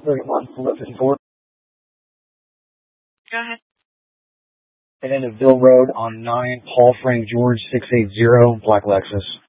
31, 54. Go ahead. And end of Ville Road on 9, Paul Frank George 680, black Lexus.